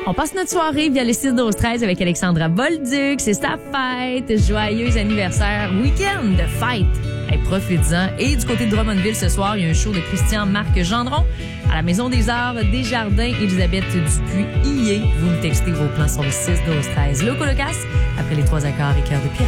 On passe notre soirée via le 6-12-13 avec Alexandra Bolduc. C'est sa fête. Joyeux anniversaire. Week-end de fête. Hey, profites-en. Et du côté de Drummondville, ce soir, il y a un show de Christian-Marc Gendron à la Maison des Arts Desjardins. Elisabeth Dupuis y est. Vous me textez vos plans sur le 6-12-13. Le Colocas, après les 3 accords et cœur de pirate.